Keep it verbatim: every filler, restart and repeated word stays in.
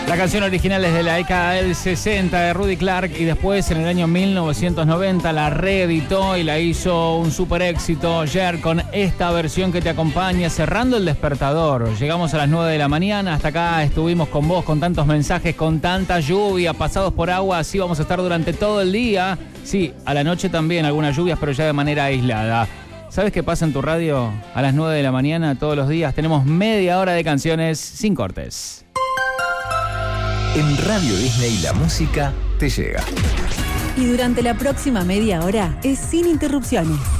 La canción original es de la década del sesenta de Rudy Clark y después en el año mil novecientos noventa la reeditó y la hizo un super éxito Cher con esta versión que te acompaña cerrando el despertador. Llegamos a las nueve de la mañana, hasta acá estuvimos con vos con tantos mensajes, con tanta lluvia, pasados por agua, así vamos a estar durante todo el día. Sí, a la noche también algunas lluvias, pero ya de manera aislada. ¿Sabes qué pasa en tu radio? A las nueve de la mañana todos los días tenemos media hora de canciones sin cortes. En Radio Disney la música te llega. Y durante la próxima media hora es sin interrupciones.